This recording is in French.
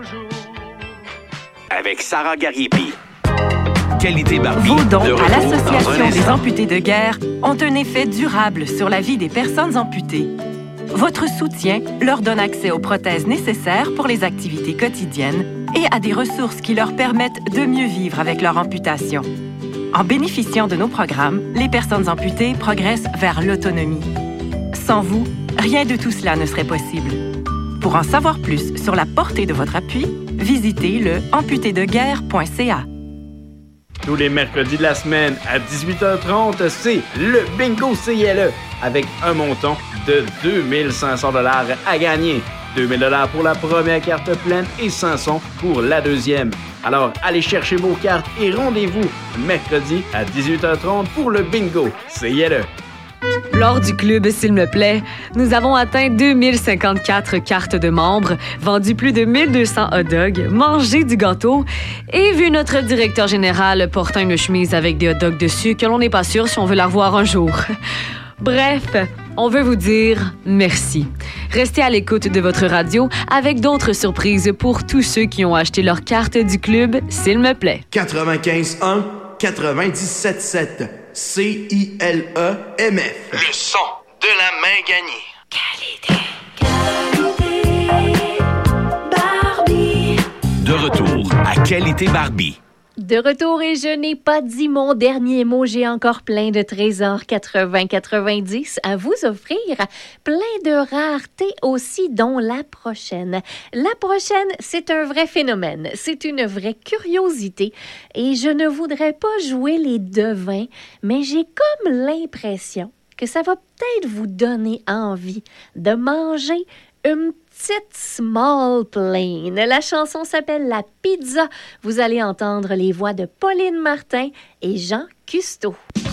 Avec Sarah Gariépy. Qualité Barbie. Vos dons De à retour l'Association dans un des instant. amputés de guerre ont un effet durable sur la vie des personnes amputées. Votre soutien leur donne accès aux prothèses nécessaires pour les activités quotidiennes et à des ressources qui leur permettent de mieux vivre avec leur amputation. En bénéficiant de nos programmes, les personnes amputées progressent vers l'autonomie. Sans vous, rien de tout cela ne serait possible. Pour en savoir plus sur la portée de votre appui, visitez le amputédeguerre.ca. Tous les mercredis de la semaine à 18h30, c'est le Bingo CILE avec un montant de 2500 $ à gagner. 2000 $ pour la première carte pleine et 500 pour la deuxième. Alors, allez chercher vos cartes et rendez-vous mercredi à 18h30 pour le Bingo CILE. Lors du club S'il me plaît, nous avons atteint 2054 cartes de membres, vendu plus de 1200 hot dogs, mangé du gâteau et vu notre directeur général portant une chemise avec des hot dogs dessus que l'on n'est pas sûr si on veut la revoir un jour. Bref, on veut vous dire merci. Restez à l'écoute de votre radio avec d'autres surprises pour tous ceux qui ont acheté leur carte du club S'il me plaît. 95.1, 97.7. CILE-MF. Le son de la main gagnée. Qualité Barbie. De retour à Qualité Barbie. De retour et je n'ai pas dit mon dernier mot. J'ai encore plein de trésors 80-90 à vous offrir. Plein de raretés aussi, dont la prochaine. La prochaine, c'est un vrai phénomène. C'est une vraie curiosité. Et je ne voudrais pas jouer les devins, mais j'ai comme l'impression que ça va peut-être vous donner envie de manger une petite small plane. La chanson s'appelle La Pizza. Vous allez entendre les voix de Pauline Martin et Jean Custeau.